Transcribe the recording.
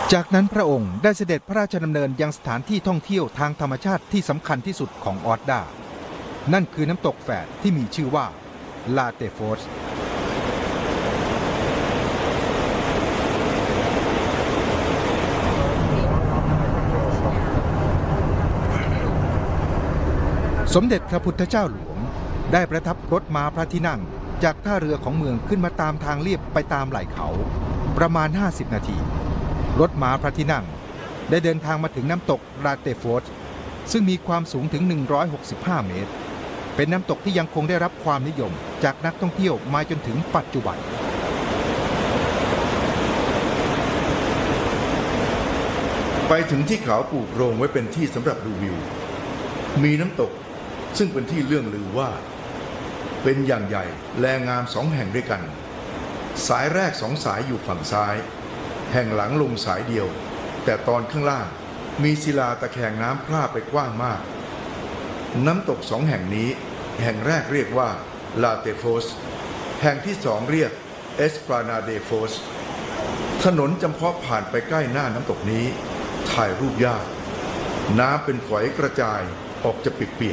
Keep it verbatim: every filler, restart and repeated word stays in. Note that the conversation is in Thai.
จากนั้นพระองค์ได้เสด็จพระราชดำเนินยังสถานที่ท่องเที่ยวทางธรรมชาติที่สำคัญที่สุดของออร์ดานั่นคือน้ำตกแฝดที่มีชื่อว่าลาเตโฟสสมเด็จพระพุทธเจ้าหลวงได้ประทับรถม้าพระที่นั่งจากท่าเรือของเมืองขึ้นมาตามทางเลียบไปตามไหล่เขาประมาณห้าสิบนาทีรถม้าพระที่นั่งได้เดินทางมาถึงน้ำตกลาเตโฟสซึ่งมีความสูงถึงหนึ่งร้อยหกสิบห้าเมตรเป็นน้ำตกที่ยังคงได้รับความนิยมจากนักท่องเที่ยวมาจนถึงปัจจุบันไปถึงที่เขาปลูกโรงไว้เป็นที่สำหรับดูวิวมีน้ำตกซึ่งเป็นที่เรื่องลือว่าเป็นอย่างใหญ่แลงามสองแห่งด้วยกันสายแรกสองสายอยู่ฝั่งซ้ายแห่งหลังลงสายเดียวแต่ตอนข้างล่างมีศิลาตะแคงน้ำพร่าไปกว้างมากน้ำตกสองแห่งนี้แห่งแรกเรียกว่าลาเตโฟสแห่งที่สองเรียกเอสปลานาเดโฟสถนนจำเพาะผ่านไปใกล้หน้าน้ำตกนี้ถ่ายรูปยากน้ำเป็นฝอยกระจายออกจะเปียก